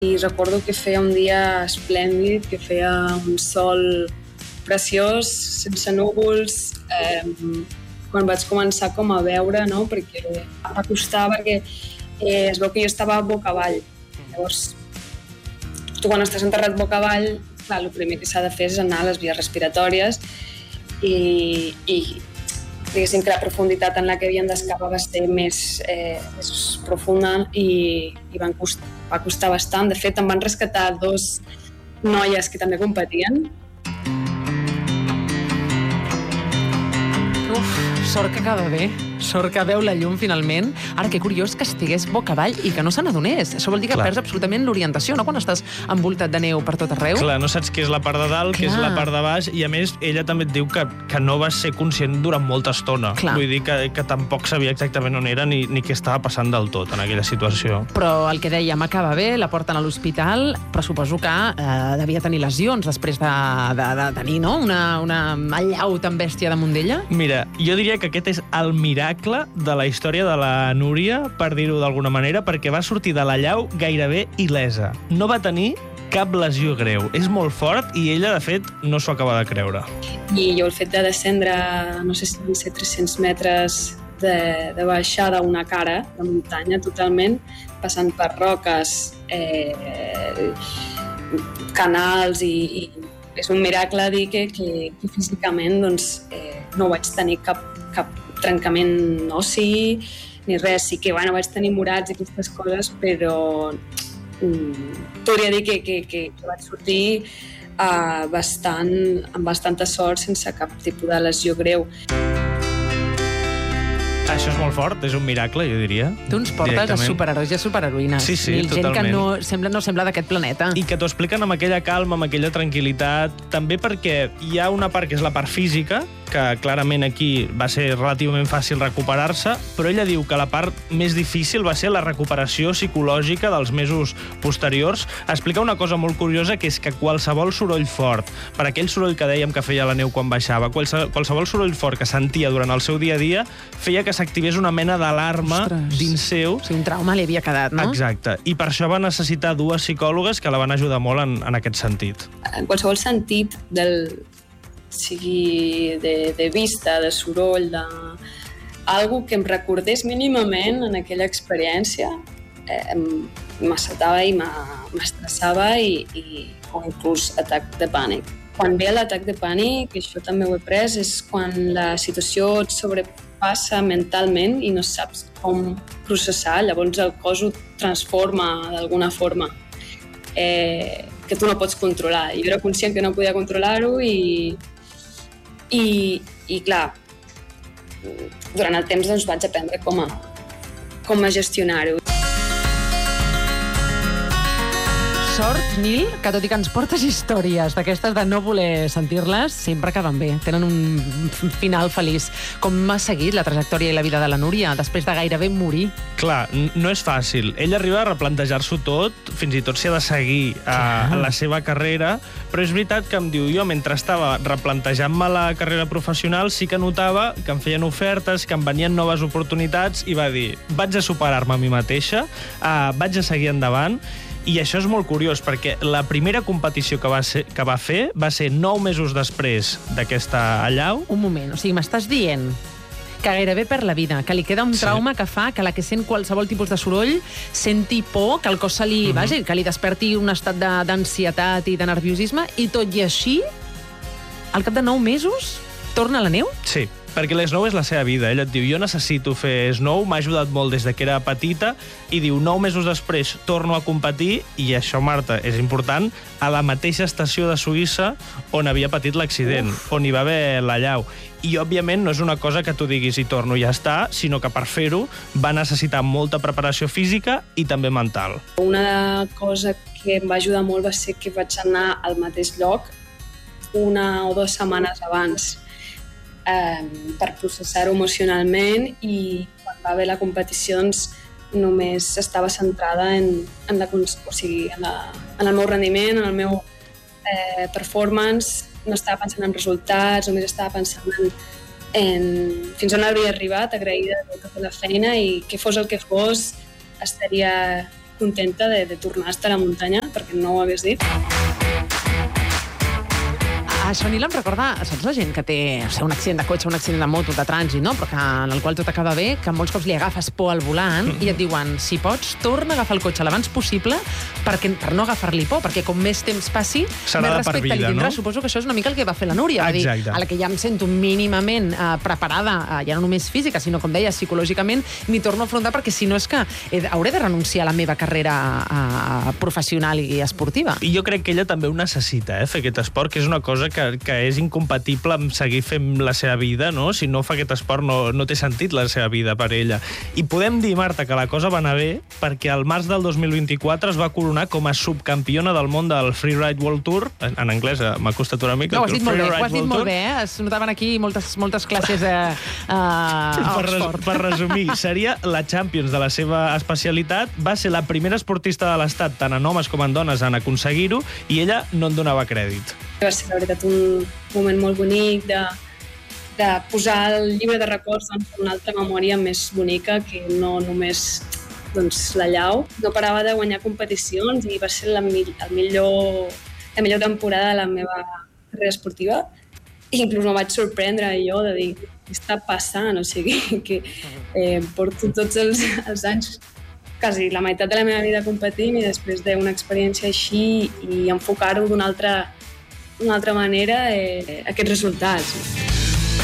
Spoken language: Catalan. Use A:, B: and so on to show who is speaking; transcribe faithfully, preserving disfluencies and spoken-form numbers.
A: I recordo que feia un dia esplèndid, que feia un sol preciós, sense núvols, eh, quan vaig començar com a veure, no? Perquè em va costar, perquè eh, es veu que jo estava boca avall. Llavors, tu quan estàs enterrat boca avall, clar, el primer que s'ha de fer és anar a les vies respiratòries i, i diguéssim que la profunditat en la que havíem d'excavar va ser més, eh, més profunda i, i van cost, va costar bastant. De fet, em van rescatar dos noies que també competien.
B: Uf, sort que acaba bé. Sort que veu la llum finalment. Ara, que curiós que estigués boca avall i que no se n'adonés. Això vol dir que
C: Clar.
B: perds absolutament l'orientació, no?, quan estàs envoltat de neu per tot arreu.
C: Clar, no saps què és la part de dalt, què és la part de baix, i a més, ella també et diu que, que no va ser conscient durant molta estona.
B: Clar.
C: Vull dir que, que tampoc sabia exactament on era ni, ni què estava passant del tot en aquella situació.
B: Però el que dèiem acaba bé, la porten a l'hospital, però suposo que eh, devia tenir lesions després de, de, de tenir, no?, una, una allau tan bèstia damunt d'ella.
C: Mira, jo diria que aquest és el miracle de la història de la Núria, per dir-ho d'alguna manera, perquè va sortir de la llau gairebé il·lesa. No va tenir cap lesió greu. És molt fort i ella, de fet, no s'ho acaba de creure.
A: I jo el fet de descendre, no sé si van ser tres-cents metres de, de baixada, una cara de muntanya totalment, passant per roques, eh, canals i, i és un miracle dir que, que, que físicament doncs, eh, no vaig tenir cap, cap trencament ossi ni res. Sí que bueno, vaig tenir morats i aquestes coses, però mm, podria dir que, que, que, que vaig sortir uh, bastant, amb bastanta sort, sense cap tipus de lesió greu.
C: Això és molt fort, és un miracle, jo diria.
B: Tu ens portes a superherois i a superheroïnes.
C: Sí, sí,
B: I gent
C: totalment.
B: que no sembla, no sembla d'aquest planeta.
C: I que t'ho expliquen amb aquella calma, amb aquella tranquil·litat, també perquè hi ha una part que és la part física, que clarament aquí va ser relativament fàcil recuperar-se, però ella diu que la part més difícil va ser la recuperació psicològica dels mesos posteriors. Explica una cosa molt curiosa, que és que qualsevol soroll fort, per aquell soroll que dèiem que feia la neu quan baixava, qualsevol soroll fort que sentia durant el seu dia a dia, feia que s'activés una mena d'alarma dins seu.
B: O sigui, un trauma li havia quedat, no?
C: Exacte. I per això va necessitar dues psicòlogues que la van ajudar molt en, en aquest sentit.
A: En qualsevol sentit del sigui de, de vista, de soroll, de... algo que em recordés mínimament en aquella experiència, eh, m'assetava i m'estressava i, i, o inclús atac de pànic. Quan ve l'atac de pànic, això també ho he pres, és quan la situació et sobrepassa mentalment i no saps com processar, llavors el cos ho transforma d'alguna forma eh, que tu no pots controlar. Jo era conscient que no podia controlar-ho i I, i clar, durant el temps doncs, vaig aprendre com a, com a gestionar-ho.
B: Sort, Nil, que tot i que ens portes històries d'aquestes de no voler sentir-les, sempre acaben bé, tenen un final feliç. Com ha seguit la trajectòria i la vida de la Núria després de gairebé morir?
C: Clar, no és fàcil. Ella arriba a replantejar-s'ho tot, fins i tot si ha de seguir a la seva carrera, però és veritat que em diu, jo mentre estava replantejant-me la carrera professional sí que notava que em feien ofertes, que em venien noves oportunitats i va dir, vaig a superar-me a mi mateixa, uh, vaig a seguir endavant. I això és molt curiós, perquè la primera competició que va, ser, que va fer va ser nou mesos després d'aquesta allau.
B: Un moment, o sigui, m'estàs dient que gairebé perd la vida, que li queda un trauma sí. que fa que la que sent qualsevol tipus de soroll senti por, que el cos se li, mm-hmm. vaja, que li desperti un estat d'ansietat i de nerviosisme, i tot i així, al cap de nou mesos, torna a la neu?
C: Sí, perquè l'snow és la seva vida. Ella et diu, jo necessito fer snow, m'ha ajudat molt des de que era petita, i diu, nou mesos després torno a competir, i això, Marta, és important, a la mateixa estació de Suïssa on havia patit l'accident, on hi va haver l'allau. I, òbviament, no és una cosa que tu diguis i torno i ja està, sinó que per fer-ho va necessitar molta preparació física i també mental.
A: Una cosa que em va ajudar molt va ser que vaig anar al mateix lloc una o dues setmanes abans, Eh, per processar-ho emocionalment, i quan va haver la competició doncs, només estava centrada en, en, la, o sigui, en, la, en el meu rendiment, en el meu eh, performance. No estava pensant en resultats, només estava pensant en, en fins on havia arribat, agraïda de tota la feina, i que fos el que fos estaria contenta de, de tornar a estar a la muntanya, perquè no ho hagués dit.
B: Això, Nil, em recorda, saps la gent que té o sigui, un accident de cotxe, un accident de moto, de trànsit, no? Però que, en el qual tot acaba bé, que molts cops li agafes por al volant i et diuen, si pots, torna a agafar el cotxe l'abans possible perquè, per no agafar-li por, perquè com més temps passi,
C: serà
B: més
C: de per
B: respecte
C: vida,
B: li tindrà.
C: no?
B: Suposo que això és una mica el que va fer la Núria. Va dir,
C: Exacte.
B: a la que ja em sento mínimament eh, preparada, eh, ja no només física, sinó, com deia, psicològicament, m'hi torno a afrontar perquè si no és que he, hauré de renunciar a la meva carrera eh, professional i esportiva.
C: I jo crec que ella també ho necessita, eh, fer aquest esport, que és una cosa que, que és incompatible amb seguir fent la seva vida, no? Si no fa aquest esport no, no té sentit la seva vida per ella. I podem dir, Marta, que la cosa va anar bé perquè al març del dos mil vint-i-quatre es va coronar com a subcampiona del món del Freeride World Tour. En, en anglès m'ha costat una mica.
B: No, ho has dit molt bé, ho has dit
C: World
B: molt
C: Tour.
B: bé, eh? Es notaven aquí moltes, moltes classes a, a, a
C: Per, res,
B: Oxford.
C: per resumir, seria la Champions de la seva especialitat, va ser la primera esportista de l'estat, tant en homes com en dones, en aconseguir-ho, i ella no en donava crèdit.
A: Va ser, la veritat, un moment molt bonic de, de posar el llibre de records en una altra memòria més bonica que no només doncs, la llau. No parava de guanyar competicions i va ser la, el millor, la millor temporada de la meva carrera esportiva. I inclús me vaig sorprendre jo de dir què està passant, o sigui que eh, porto tots els, els anys, quasi la meitat de la meva vida competint i després d'una experiència així i enfocar-ho d'una altra, d'una altra manera, eh, aquests resultats.